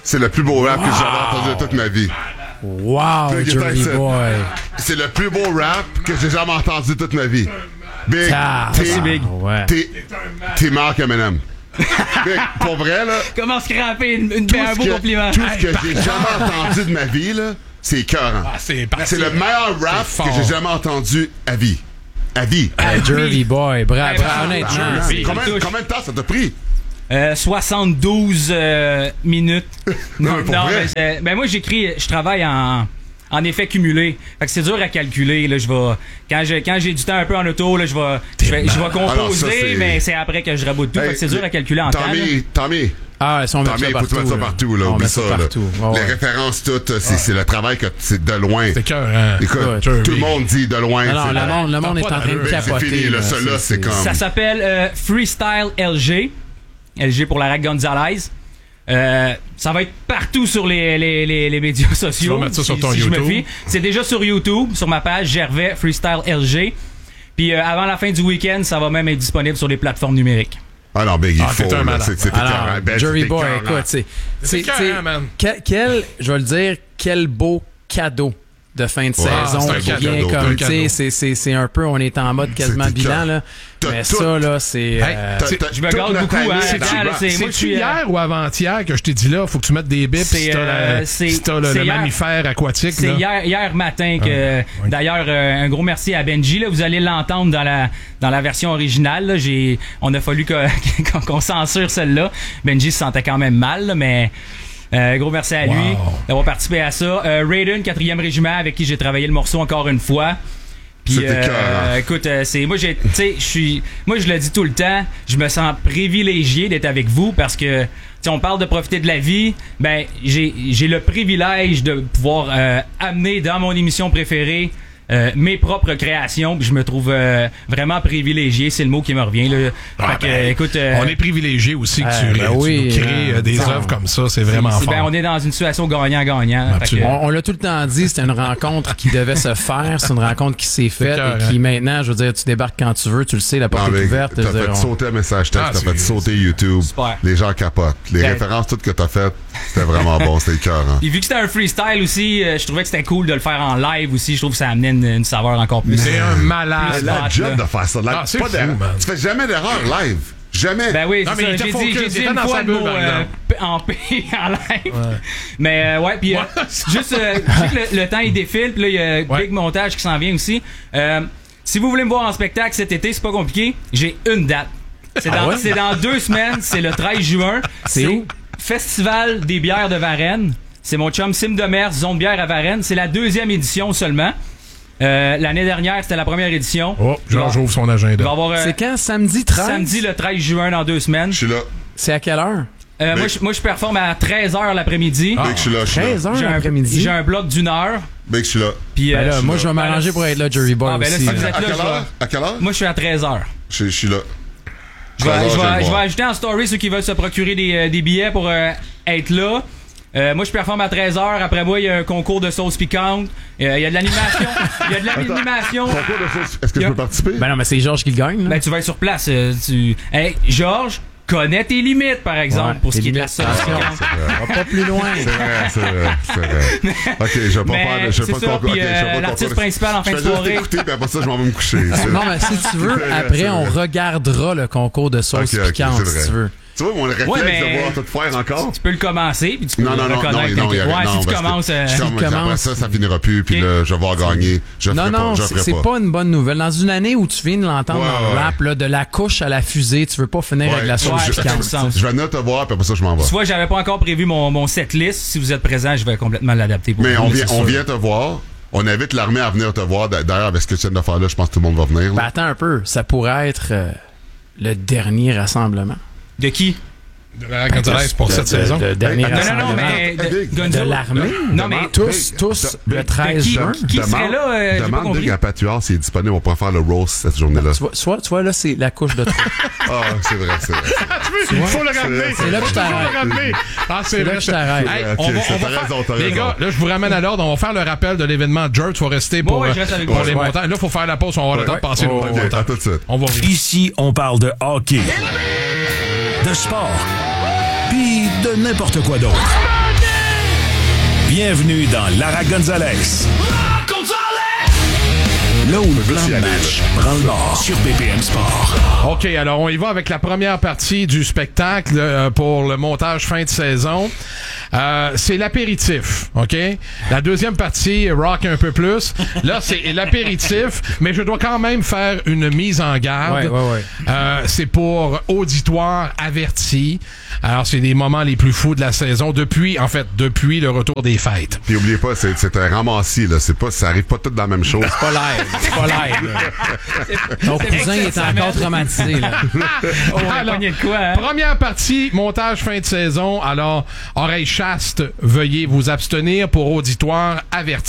C'est le plus beau rap que j'ai jamais entendu de toute ma vie. Wow, Journey Boy. C'est le plus beau rap que j'ai jamais entendu de toute ma vie. Big, t'es Mark Eminem. Big, pour vrai, là. Comment scraper un beau compliment? Tout ce que j'ai jamais entendu de ma vie, là, c'est écœurant. C'est le meilleur rap que j'ai jamais entendu à vie. À vie. Journey Boy, bravo, honnêtement. Combien de temps ça t'a pris? 72 minutes. Non, mais moi j'écris, je travaille en effet cumulé. Fait que c'est dur à calculer. Là, quand j'ai du temps un peu en auto, là, je vais composer, mais c'est après que je raboute tout. Fait que c'est dur à calculer en temps. Tommy. Ah, si on met ça faut te mettre ça partout, là. Oublie ça, là. Les références toutes, c'est le travail que c'est de loin. C'est cœur, hein. Écoute, tout le monde dit de loin. Non, le monde est en train de capoter. C'est fini, là. Ça, là, c'est comme... Ça s'appelle Freestyle LG. LG pour la Rack Gonzalez. Ça va être partout sur les médias sociaux. Tu vas mettre ça sur ton YouTube. C'est déjà sur YouTube, sur ma page Gervais Freestyle LG. Puis avant la fin du week-end, ça va même être disponible sur les plateformes numériques. Ah non, Big, il faut. C'est un malade. C'est écœurant. Journey Boy, écoute, c'est écœurant, man. Je vais le dire, quel beau cadeau de fin de saison qui vient comme, tu sais, c'est un peu, on est en mode quasiment bilan, là. Mais ça, là, c'est... je me garde beaucoup, hein. C'est-tu hier ou avant-hier que je t'ai dit là, faut que tu mettes des bips si t'as le mammifère aquatique? C'est hier matin que... D'ailleurs, un gros merci à Benji, là. Vous allez l'entendre dans la version originale, là. On a fallu qu'on censure celle-là. Benji se sentait quand même mal, là, mais... gros merci à lui d'avoir participé à ça. Raiden, 4e régiment, avec qui j'ai travaillé le morceau encore une fois. Puis écoute, moi je le dis tout le temps, je me sens privilégié d'être avec vous parce que si on parle de profiter de la vie, ben j'ai le privilège de pouvoir amener dans mon émission préférée mes propres créations, puis je me trouve vraiment privilégié, c'est le mot qui me revient là. Écoute, on est privilégié aussi que tu crées des œuvres comme ça, c'est vraiment fort. On est dans une situation gagnant-gagnant. On l'a tout le temps dit, c'était une rencontre qui devait se faire, c'est une rencontre qui s'est faite et qui maintenant, je veux dire, tu débarques quand tu veux, tu le sais, la porte est ouverte. T'as fait sauter un message texte, t'as fait sauter YouTube. Super. Les gens capotent. Les références toutes que t'as faites, c'était vraiment bon, c'était écœurant. Et vu que c'était un freestyle aussi, je trouvais que c'était cool de le faire en live aussi, je trouve que ça amenait une saveur encore plus. C'est un malade. La job de faire ça. C'est fou, man. Tu fais jamais d'erreur live. Jamais. Ben oui, c'est ça. J'ai dit une fois le mot en P en live. Mais puis juste, je sais que le temps il défile, puis là il y a big montage qui s'en vient aussi. Si vous voulez me voir en spectacle cet été, c'est pas compliqué. J'ai une date. C'est dans 2 semaines, c'est le 13 juin. C'est où? Festival des bières de Varennes. C'est mon chum Sim Demers, Zone Bière à Varennes. C'est la 2e édition seulement. L'année dernière, c'était la première édition. Georges ouvre son agenda. C'est quand? Samedi 13? Samedi le 13 juin dans 2 semaines. Je suis là. C'est à quelle heure? Moi, je performe à 13h l'après-midi. Big, je suis là. 13h l'après-midi? J'ai un bloc d'1 heure. Big, je suis là. Puis, moi, je vais m'arranger pour être là, Jerry Boy aussi. Si vous êtes à quelle heure? Moi, je suis à 13h. Je suis là. Je vais ajouter en story ceux qui veulent se procurer des billets pour être là. Moi, je performe à 13h. Après moi, il y a un concours de sauce piquante. Il y a de l'animation. Il y a de l'animation. Concours de sauce. Est-ce que je peux participer? Ben non, mais c'est Georges qui le gagne. Là. Ben, tu vas être sur place. Hey, Georges, connais tes limites, par exemple, pour ce qui est de la sauce piquante. On va pas plus loin. C'est vrai. OK, je vais pas faire c'est ça, puis l'artiste principal en fin de soirée. Je vais juste écouter, puis après ça, je m'en vais me coucher. Non, mais si tu veux, après, on regardera le concours de sauce piquante, si tu veux. Tu vois, mon réflexe de voir tout faire encore. Tu peux le commencer, puis tu peux le reconnaître. Si tu commences... Après ça finira plus, puis là, je vais avoir gagné. Non, c'est pas une bonne nouvelle. Dans une année où tu viens de l'entendre dans le rap, là, de la couche à la fusée, tu veux pas finir avec la sauce piquante. Je vais venir te voir, puis après ça, je m'en vais. Tu vois, j'avais pas encore prévu mon setlist. Si vous êtes présent, je vais complètement l'adapter pour vous. Mais on vient te voir. On invite l'armée à venir te voir. D'ailleurs, avec ce que tu viens de faire là, je pense que tout le monde va venir. Ben, attends un peu. Ça pourrait être le dernier rassemblement. De qui? De la Gonzalez pour cette saison. Non, mais de l'armée. Non, mais tous le 13 juin. Qui serait là? Demande Big à Patuard s'il est disponible. On pourra faire le roast cette journée-là. Tu vois, là, c'est la couche de trop. Ah, c'est vrai. Il faut le ramener. C'est là que je t'arrête. C'est là que je t'arrête. Les gars, là, je vous ramène à l'ordre. On va faire le rappel de l'événement. Jerk, tu vas rester pour les montants. Là, il faut faire la pause. On va avoir le temps de passer le montant. Tout de suite. On va Ici, on parle de hockey, de sport, puis de n'importe quoi d'autre. Bienvenue dans Lara Gonzalez. Là où le blanc de match prend le bord sur BPM Sport. OK, alors on y va avec la première partie du spectacle pour le montage fin de saison. C'est l'apéritif, OK? La deuxième partie, rock un peu plus. Là, c'est l'apéritif, mais je dois quand même faire une mise en garde. Ouais. C'est pour auditoire averti. Alors, c'est des moments les plus fous de la saison depuis le retour des fêtes. Puis oubliez pas, c'est un ramassis, là. Ça arrive pas tout dans la même chose. C'est pas live. Ton cousin est encore traumatisé, là. Alors, première partie, montage fin de saison. Alors, oreille chaste, veuillez vous abstenir pour auditoire averti.